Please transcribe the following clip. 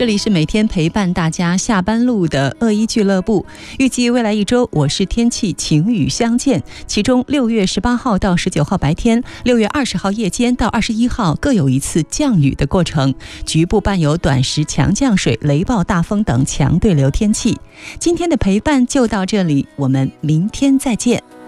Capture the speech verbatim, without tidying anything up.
这里是每天陪伴大家下班路的恶一俱乐部。预计未来一周我市天气晴雨相间，其中六月十八号到十九号白天，六月二十号夜间到二十一号各有一次降雨的过程，局部伴有短时强降水、雷暴大风等强对流天气。今天的陪伴就到这里，我们明天再见。